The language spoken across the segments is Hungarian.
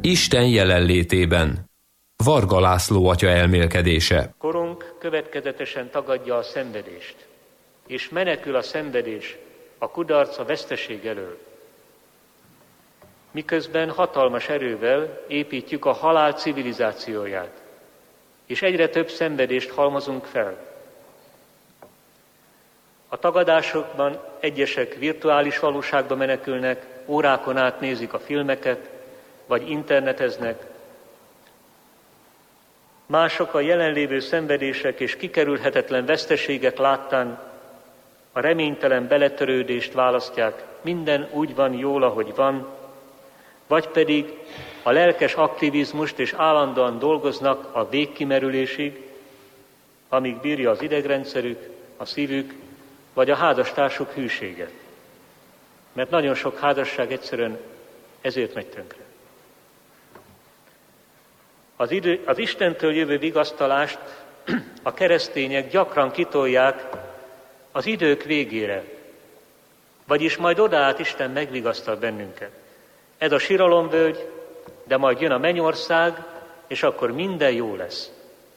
Isten jelenlétében. Varga László atya elmélkedése. Korunk következetesen tagadja a szenvedést, és menekül a szenvedés, a kudarc, a veszteség elől. Miközben hatalmas erővel építjük a halál civilizációját, és egyre több szenvedést halmozunk fel. A tagadásokban egyesek virtuális valóságba menekülnek, órákon át nézik a filmeket, vagy interneteznek. Mások a jelenlévő szenvedések és kikerülhetetlen veszteségek láttán a reménytelen beletörődést választják, minden úgy van jól, ahogy van, vagy pedig a lelkes aktivizmust és állandóan dolgoznak a végkimerülésig, amíg bírja az idegrendszerük, a szívük, vagy a házastársuk hűsége. Mert nagyon sok házasság egyszerűen ezért megy tönkre. Az Istentől jövő vigasztalást a keresztények gyakran kitolják az idők végére, vagyis majd odaát Isten megvigasztal bennünket. Ez a siralomvölgy, de majd jön a mennyország, és akkor minden jó lesz.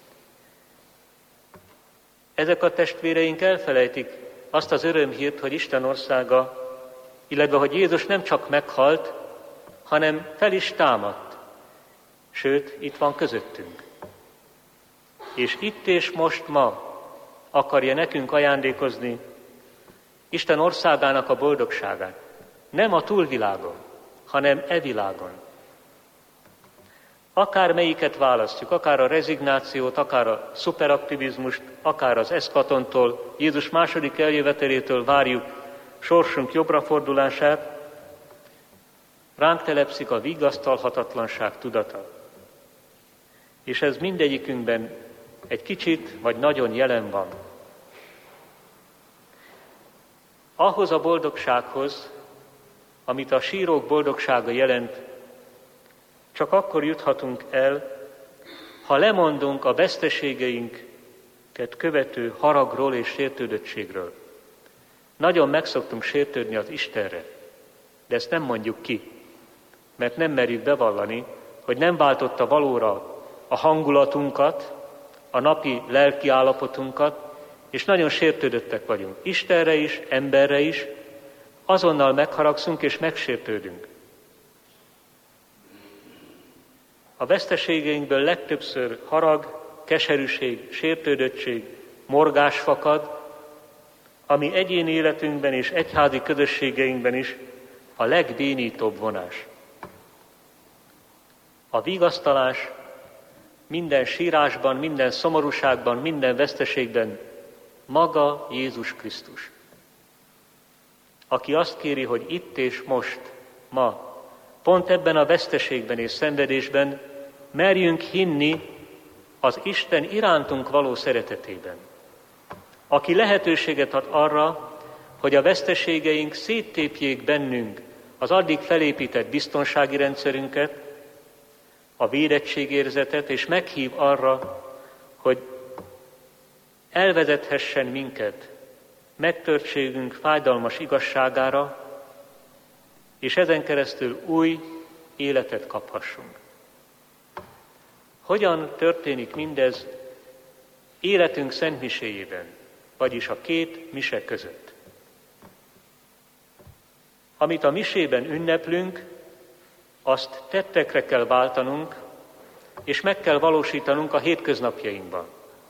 Ezek a testvéreink elfelejtik azt az örömhírt, hogy Isten országa, illetve hogy Jézus nem csak meghalt, hanem fel is támadt. Sőt, itt van közöttünk. És itt és most ma akarja nekünk ajándékozni Isten országának a boldogságát. Nem a túlvilágon, hanem e világon. Akár melyiket választjuk, akár a rezignációt, akár a szuperaktivizmust, akár az eszkatontól, Jézus második eljövetelétől várjuk sorsunk jobbrafordulását, ránk telepszik a vigasztalhatatlanság tudata. És ez mindegyikünkben egy kicsit vagy nagyon jelen van. Ahhoz a boldogsághoz, amit a sírók boldogsága jelent, csak akkor juthatunk el, ha lemondunk a veszteségeinket követő haragról és sértődöttségről. Nagyon meg szoktunk sértődni az Istenre, de ezt nem mondjuk ki, mert nem merjük bevallani, hogy nem váltotta valóra a hangulatunkat, a napi lelki állapotunkat, és nagyon sértődöttek vagyunk. Istenre is, emberre is, azonnal megharagszunk és megsértődünk. A veszteségeinkből legtöbbször harag, keserűség, sértődöttség, morgás fakad, ami egyéni életünkben és egyházi közösségeinkben is a legbénítóbb vonás. A vigasztalás minden sírásban, minden szomorúságban, minden veszteségben maga Jézus Krisztus, aki azt kéri, hogy itt és most, ma, pont ebben a veszteségben és szenvedésben merjünk hinni az Isten irántunk való szeretetében, aki lehetőséget ad arra, hogy a veszteségeink széttépjék bennünk az addig felépített biztonsági rendszerünket, a védettségérzetet, és meghív arra, hogy elvezethessen minket megtörtségünk fájdalmas igazságára, és ezen keresztül új életet kaphassunk. Hogyan történik mindez életünk szentmiséjében, vagyis a két mise között? Amit a misében ünneplünk, azt tettekre kell váltanunk, és meg kell valósítanunk a hétköznapjainkban.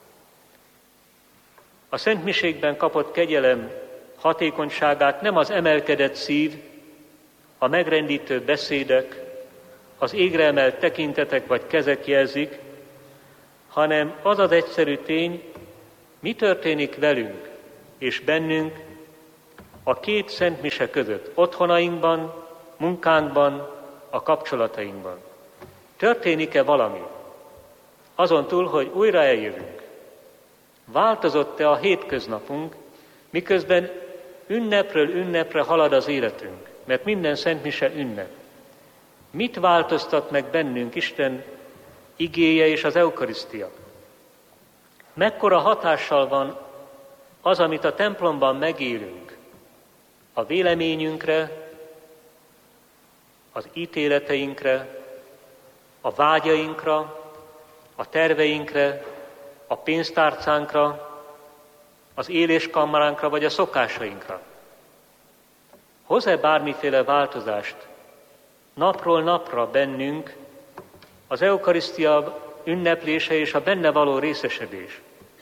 A szentmiségben kapott kegyelem hatékonyságát nem az emelkedett szív, a megrendítő beszédek, az égre emelt tekintetek vagy kezek jelzik, hanem az az egyszerű tény, mi történik velünk és bennünk a két szentmise között, otthonainkban, munkánkban, a kapcsolatainkban. Történik-e valami? Azon túl, hogy újra eljövünk. Változott-e a hétköznapunk, miközben ünnepről ünnepre halad az életünk, mert minden szentmise ünnep. Mit változtat meg bennünk Isten igéje és az eukarisztia? Mekkora hatással van az, amit a templomban megélünk, a véleményünkre, az ítéleteinkre, a vágyainkra, a terveinkre, a pénztárcánkra, az éléskamránkra vagy a szokásainkra? Hoz-e bármiféle változást napról napra bennünk az eukarisztia ünneplése és a benne való részesedés?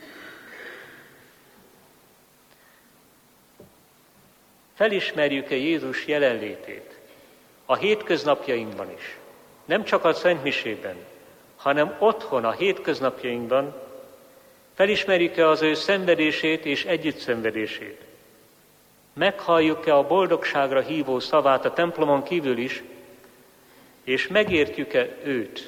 Felismerjük-e Jézus jelenlétét a hétköznapjainkban is? Nem csak a szentmisében, hanem otthon, a hétköznapjainkban. Felismerjük-e az ő szenvedését és együttszenvedését? Meghalljuk-e a boldogságra hívó szavát a templomon kívül is, és megértjük-e őt?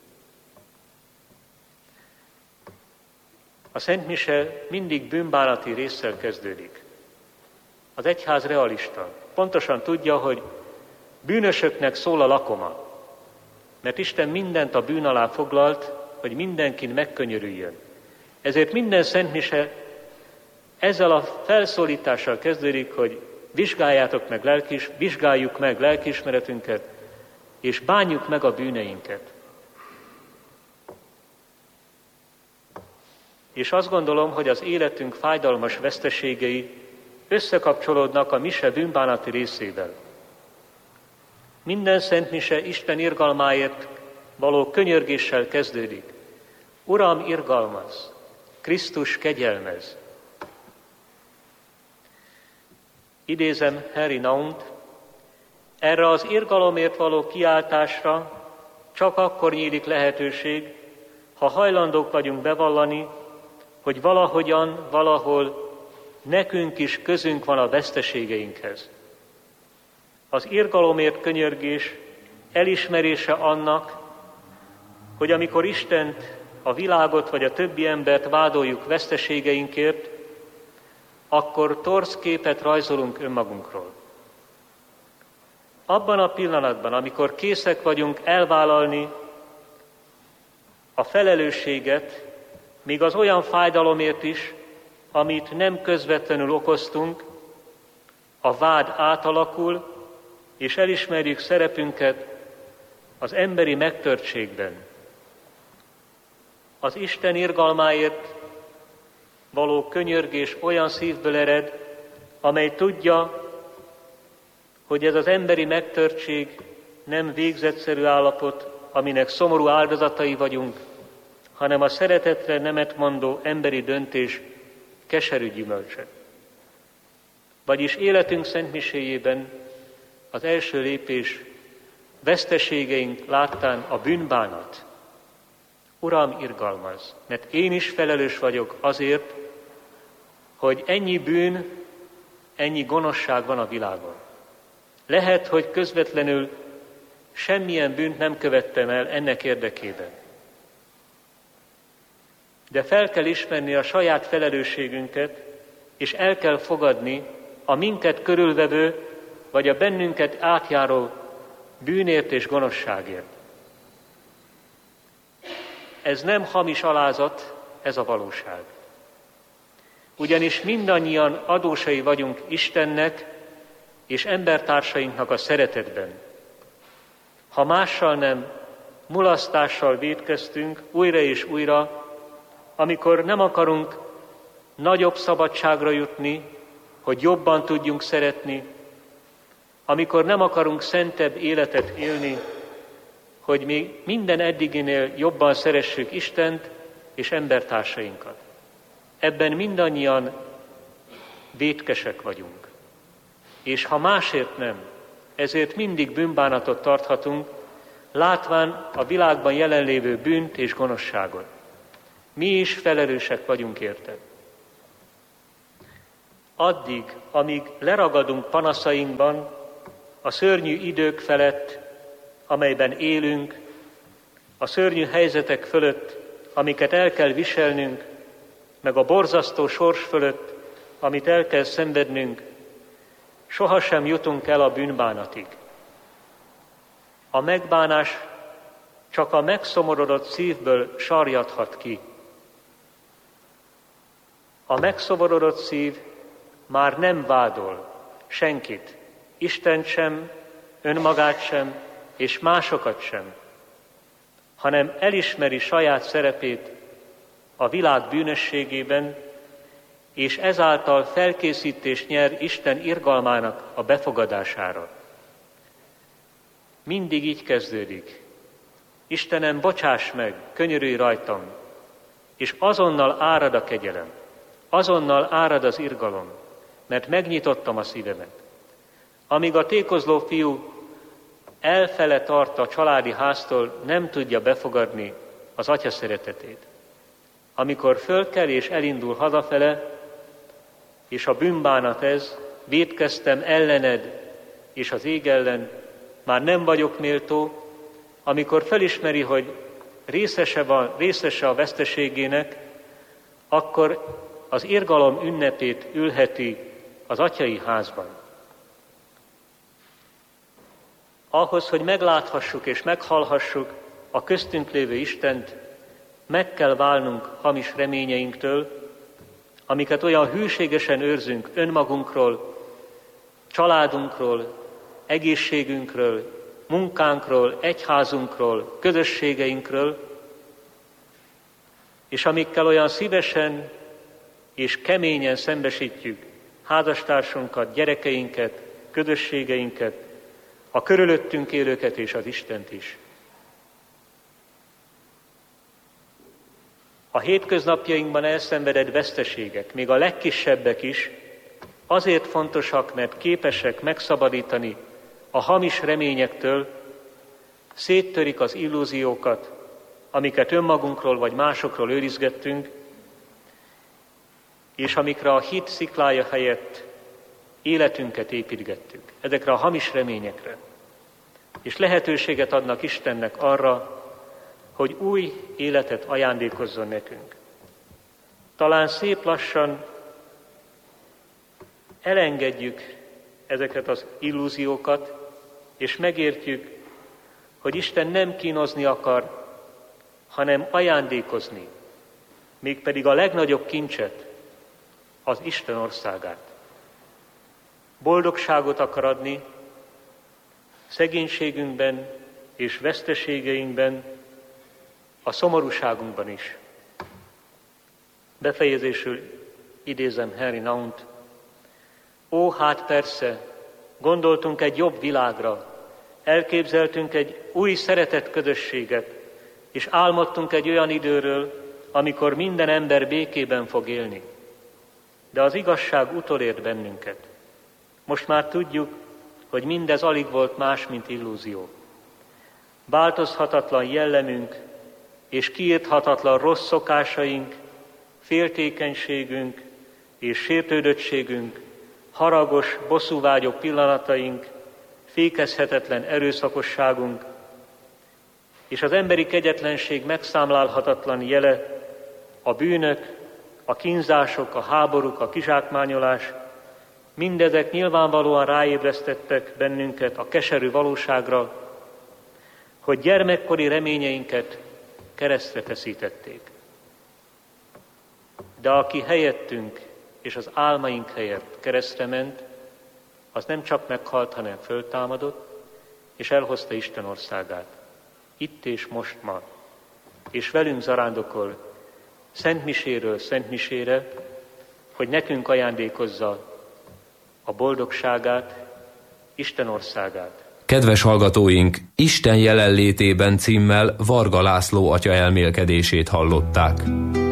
A Szent Mise mindig bűnbánati résszel kezdődik. Az egyház realista. Pontosan tudja, hogy bűnösöknek szól a lakoma, mert Isten mindent a bűn alá foglalt, hogy mindenkin megkönyörüljön. Ezért minden Szent Mise ezzel a felszólítással kezdődik, hogy vizsgáljuk meg lelkiismeretünket, és bánjuk meg a bűneinket. És azt gondolom, hogy az életünk fájdalmas veszteségei összekapcsolódnak a mise bűnbánati részével. Minden Szent Mise Isten irgalmáért való könyörgéssel kezdődik. Uram, irgalmazz! Krisztus, kegyelmezz! Idézem Henry Nount, erre az irgalomért való kiáltásra csak akkor nyílik lehetőség, ha hajlandók vagyunk bevallani, hogy valahogyan, valahol nekünk is közünk van a veszteségeinkhez. Az irgalomért könyörgés elismerése annak, hogy amikor Istent, a világot vagy a többi embert vádoljuk veszteségeinkért, akkor torz képet rajzolunk önmagunkról. Abban a pillanatban, amikor készek vagyunk elvállalni a felelősséget, még az olyan fájdalomért is, amit nem közvetlenül okoztunk, a vád átalakul, és elismerjük szerepünket az emberi megtörtségben. Az Isten irgalmáért való könyörgés olyan szívből ered, amely tudja, hogy ez az emberi megtörtség nem végzetszerű állapot, aminek szomorú áldozatai vagyunk, hanem a szeretetre nemet mondó emberi döntés keserű gyümölcse. Vagyis életünk szentmiséjében az első lépés veszteségeink láttán a bűnbánat. Uram, irgalmazz, mert én is felelős vagyok azért, hogy ennyi bűn, ennyi gonoszság van a világon. Lehet, hogy közvetlenül semmilyen bűnt nem követtem el ennek érdekében. De fel kell ismerni a saját felelősségünket, és el kell fogadni a minket körülvevő, vagy a bennünket átjáró bűnért és gonoszságért. Ez nem hamis alázat, ez a valóság. Ugyanis mindannyian adósai vagyunk Istennek és embertársainknak a szeretetben. Ha mással nem, mulasztással vétkeztünk újra és újra, amikor nem akarunk nagyobb szabadságra jutni, hogy jobban tudjunk szeretni, amikor nem akarunk szentebb életet élni, hogy mi minden eddiginél jobban szeressük Istent és embertársainkat. Ebben mindannyian vétkesek vagyunk. És ha másért nem, ezért mindig bűnbánatot tarthatunk, látván a világban jelenlévő bűnt és gonoszságot. Mi is felelősek vagyunk érte. Addig, amíg leragadunk panaszainkban a szörnyű idők felett, amelyben élünk, a szörnyű helyzetek fölött, amiket el kell viselnünk, meg a borzasztó sors fölött, amit el kell szenvednünk, sohasem jutunk el a bűnbánatig. A megbánás csak a megszomorodott szívből sarjadhat ki. A megszomorodott szív már nem vádol senkit, Istent sem, önmagát sem, és másokat sem. hanem elismeri saját szerepét a világ bűnösségében, és ezáltal felkészítést nyer Isten irgalmának a befogadására. Mindig így kezdődik. Istenem, bocsáss meg, könyörülj rajtam, és azonnal árad a kegyelem, azonnal árad az irgalom, mert megnyitottam a szívemet. Amíg a tékozló fiú elfele tart a családi háztól, nem tudja befogadni az atya szeretetét. Amikor fölkel és elindul hazafele, és a bűnbánat ez, vétkeztem ellened és az ég ellen, már nem vagyok méltó, amikor felismeri, hogy részese a veszteségének, akkor az irgalom ünnepét ülheti az atyai házban. Ahhoz, hogy megláthassuk és meghallhassuk a köztünk lévő Istent, meg kell válnunk hamis reményeinktől, amiket olyan hűségesen őrzünk önmagunkról, családunkról, egészségünkről, munkánkról, egyházunkról, közösségeinkről, és amikkel olyan szívesen és keményen szembesítjük házastársunkat, gyerekeinket, közösségeinket, a körülöttünk élőket és az Istent is. A hétköznapjainkban elszenvedett veszteségek, még a legkisebbek is, azért fontosak, mert képesek megszabadítani a hamis reményektől, széttörik az illúziókat, amiket önmagunkról vagy másokról őrizgettünk, és amikre a hit sziklája helyett életünket építgettük, ezekre a hamis reményekre. És lehetőséget adnak Istennek arra, hogy új életet ajándékozzon nekünk. Talán szép lassan elengedjük ezeket az illúziókat, és megértjük, hogy Isten nem kínozni akar, hanem ajándékozni, mégpedig a legnagyobb kincset, az Isten országát. Boldogságot akar adni szegénységünkben és veszteségeinkben, a szomorúságunkban is. Befejezésül idézem Henry Nount. Ó, hát persze, gondoltunk egy jobb világra, elképzeltünk egy új szeretett közösséget, és álmodtunk egy olyan időről, amikor minden ember békében fog élni. De az igazság utolért bennünket. Most már tudjuk, hogy mindez alig volt más, mint illúzió. Változhatatlan jellemünk és kiírthatatlan rossz szokásaink, féltékenységünk és sértődöttségünk, haragos, bosszúvágyó pillanataink, fékezhetetlen erőszakosságunk, és az emberi kegyetlenség megszámlálhatatlan jele, a bűnök, a kínzások, a háborúk, a kizsákmányolás, mindezek nyilvánvalóan ráébresztettek bennünket a keserű valóságra, hogy gyermekkori reményeinket keresztre feszítették. De aki helyettünk és az álmaink helyett keresztre ment, az nem csak meghalt, hanem föltámadott, és elhozta Isten országát. Itt és most ma. És velünk zarándokol szentmiséről szentmisére, hogy nekünk ajándékozza a boldogságát, Isten országát. Kedves hallgatóink, Isten jelenlétében címmel Varga László atya elmélkedését hallották.